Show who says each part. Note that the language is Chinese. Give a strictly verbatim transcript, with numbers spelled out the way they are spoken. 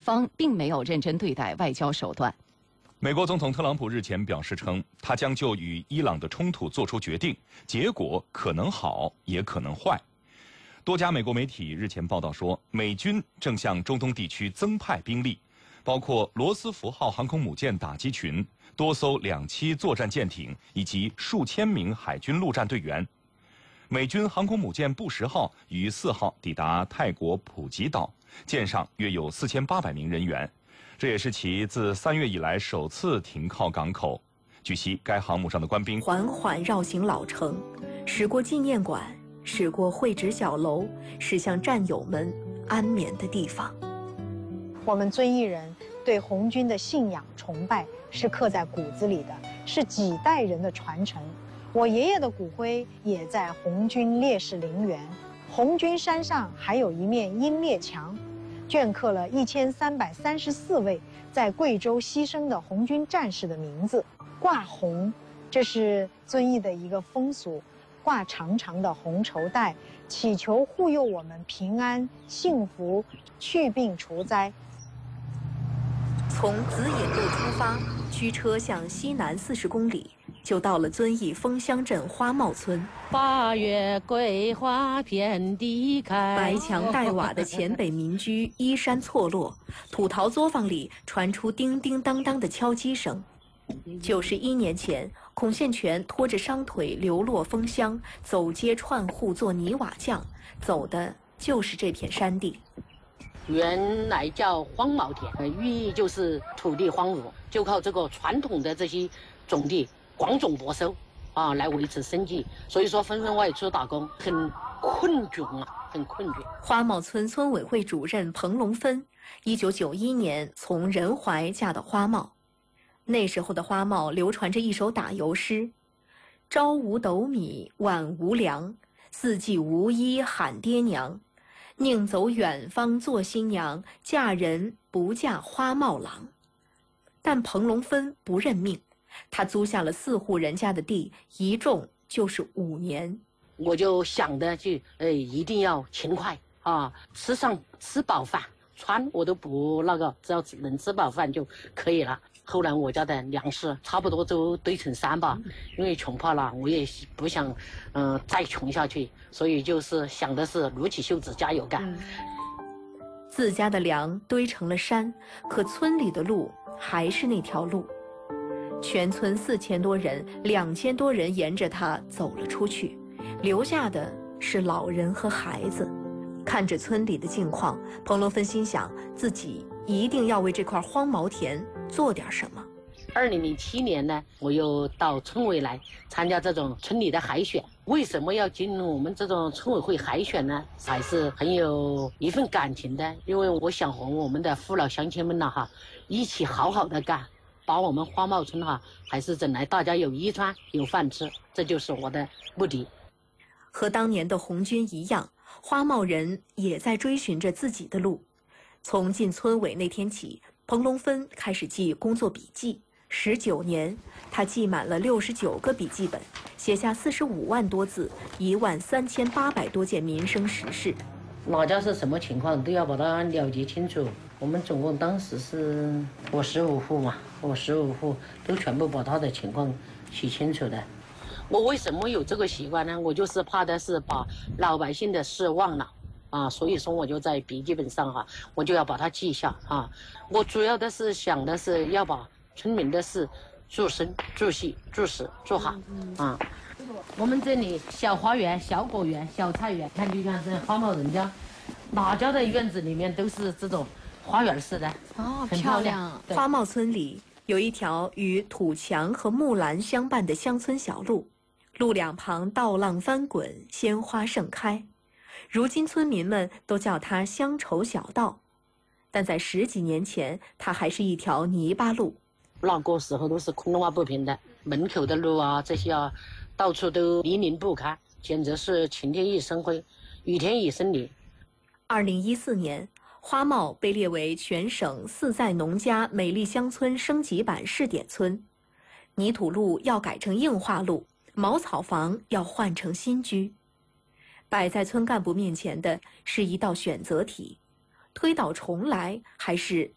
Speaker 1: 方并没有认真对待外交手段。
Speaker 2: 美国总统特朗普日前表示称，他将就与伊朗的冲突做出决定，结果可能好，也可能坏。多家美国媒体日前报道说，美军正向中东地区增派兵力，包括罗斯福号航空母舰打击群、多艘两栖作战舰艇以及数千名海军陆战队员。美军航空母舰布什号于四号抵达泰国普吉岛，舰上约有四千八百名人员。这也是其自三月以来首次停靠港口。据悉，该航母上的官兵
Speaker 3: 缓缓绕行老城，驶过纪念馆，驶过会址小楼，驶向战友们安眠的地方。
Speaker 4: 我们遵义人对红军的信仰崇拜是刻在骨子里的，是几代人的传承。我爷爷的骨灰也在红军烈士陵园。红军山上还有一面英烈墙，镌刻了一千三百三十四位在贵州牺牲的红军战士的名字。挂红，这是遵义的一个风俗，挂长长的红绸带，祈求护佑我们平安幸福，去病除灾。
Speaker 3: 从紫引路出发，驱车向西南四十公里，就到了遵义枫乡镇花帽村。
Speaker 5: 八月桂花遍地开，
Speaker 3: 白墙黛瓦的黔北民居依山错落，土陶作坊里传出叮叮当当的敲击声。九十一年前，孔宪全拖着伤腿流落枫乡，走街串户做泥瓦匠，走的就是这片山地。
Speaker 5: 原来叫荒茅田，寓意就是土地荒芜，就靠这个传统的这些种地广种播收啊来维持生计，所以说纷纷外出打工，很困窘啊，很困窘。
Speaker 3: 花帽村村委会主任彭龙芬，一九九一年从仁怀嫁到花帽。那时候的花帽流传着一首打油诗：朝无斗米晚无粮，四季无衣喊爹娘。宁走远方做新娘，嫁人不嫁花帽郎。但彭龙芬不认命，他租下了四户人家的地，一种就是五年。
Speaker 5: 我就想着就，呃，一定要勤快啊，吃上吃饱饭，穿我都不那个，只要能吃饱饭就可以了。后来我家的粮食差不多都堆成山吧，因为穷怕了，我也不想，嗯、呃，再穷下去，所以就是想的是撸起袖子加油干。嗯、
Speaker 3: 自家的粮堆成了山，可村里的路还是那条路。全村四千多人，两千多人沿着它走了出去，留下的是老人和孩子。看着村里的境况，彭龙芬心想，自己一定要为这块荒茅田做点什么。
Speaker 5: 二零零七年呢，我又到村委来参加这种村里的海选。为什么要进入我们这种村委会海选呢？还是很有一份感情的，因为我想和我们的父老乡亲们呐哈，一起好好的干，把我们花帽村哈，还是整来大家有衣穿有饭吃，这就是我的目的。
Speaker 3: 和当年的红军一样，花帽人也在追寻着自己的路。从进村委那天起，彭龙芬开始记工作笔记。十九年，他记满了六十九个笔记本，写下四十五万多字，一万三千八百多件民生实事。
Speaker 5: 哪家是什么情况都要把它了解清楚。我们总共当时是我十五户嘛，我十五户都全部把他的情况写清楚的。我为什么有这个习惯呢？我就是怕的是把老百姓的事忘了啊，所以说我就在笔记本上哈、啊，我就要把它记下啊。我主要的是想的是要把村民的事做生、做细、做实、做好啊。我们这里小花园、小果园、小菜园，看就像是花帽人家，哪家的院子里面都是这种花园式的
Speaker 1: 哦，
Speaker 5: 很漂亮。
Speaker 3: 花帽村里有一条与土墙和木兰相伴的乡村小路，路两旁稻浪翻滚，鲜花盛开。如今村民们都叫它乡愁小道，但在十几年前，它还是一条泥巴路。
Speaker 5: 那个时候都是空洼不平的，门口的路啊，这些啊，到处都泥泞不堪，简直是晴天一身灰，雨天一身泥。
Speaker 3: 二零一四年，花帽被列为全省四在农家美丽乡村升级版试点村，泥土路要改成硬化路，茅草房要换成新居。摆在村干部面前的是一道选择题：推倒重来，还是